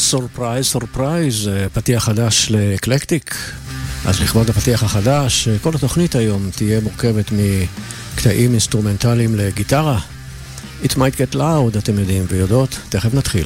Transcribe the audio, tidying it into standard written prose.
סורפרייז, סורפרייז, פתיח חדש לאקלקטיק. אז לכבוד הפתיח החדש, כל התוכנית היום תהיה מורכבת מקטעים אינסטרומנטליים לגיטרה. It might get loud, אתם יודעים ויודעות, תכף נתחיל.